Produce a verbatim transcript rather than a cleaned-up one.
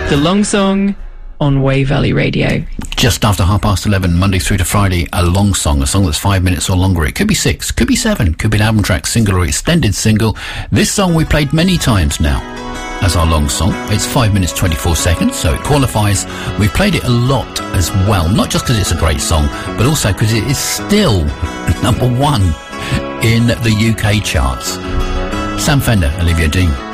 The Long Song on Wave Valley Radio. Just after half past eleven, Monday through to Friday, a long song, a song that's five minutes or longer. It could be six, could be seven, could be an album track, single or extended single. This song we played many times now as our long song. It's five minutes twenty-four seconds, so it qualifies. We've played it a lot as well, not just because it's a great song, but also because it is still number one in the U K charts. Sam Fender, Olivia Dean.